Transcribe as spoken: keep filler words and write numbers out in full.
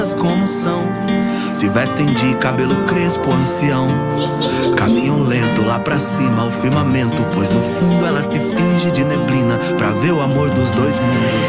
como são, se vestem de cabelo crespo ancião. Caminham lento lá pra cima ao firmamento, pois no fundo ela se finge de neblina pra ver o amor dos dois mundos.